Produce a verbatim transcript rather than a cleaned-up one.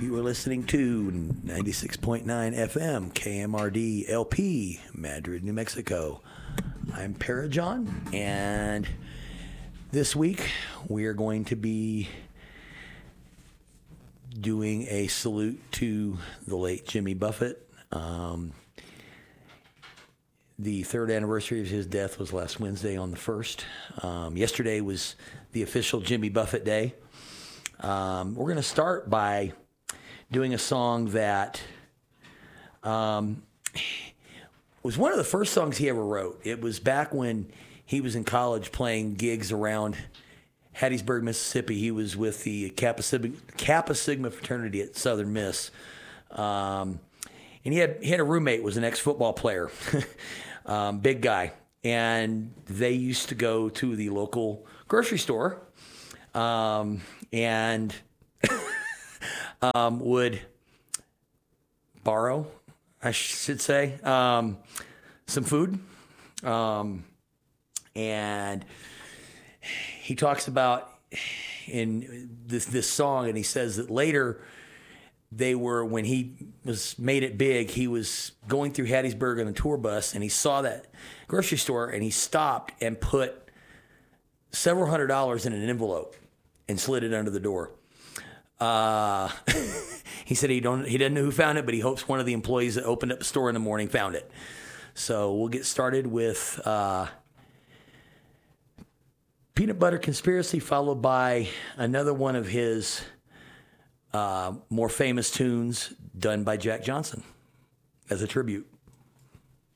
You are listening to ninety-six point nine F M, K M R D L P, Madrid, New Mexico. I'm Parajon, and this week we are going to be doing a salute to the late Jimmy Buffett. Um, the third anniversary of his death was last Wednesday on the first. Um, yesterday was the official Jimmy Buffett Day. Um, we're going to start by doing a song that um, was one of the first songs he ever wrote. It was back when he was in college playing gigs around Hattiesburg, Mississippi. He was with the Kappa Sigma, Kappa Sigma fraternity at Southern Miss. Um, and he had, he had a roommate, was an ex-football player, um, big guy. And they used to go to the local grocery store um, and um, would borrow, I should say, um, some food. Um, and he talks about in this this song, and he says that later they were, when he was made it big, he was going through Hattiesburg on a tour bus, and he saw that grocery store, and he stopped and put several hundred dollars in an envelope and slid it under the door. Uh, he said he don't he doesn't know who found it, but he hopes one of the employees that opened up the store in the morning found it. So we'll get started with uh, Peanut Butter Conspiracy, followed by another one of his uh, more famous tunes done by Jack Johnson as a tribute.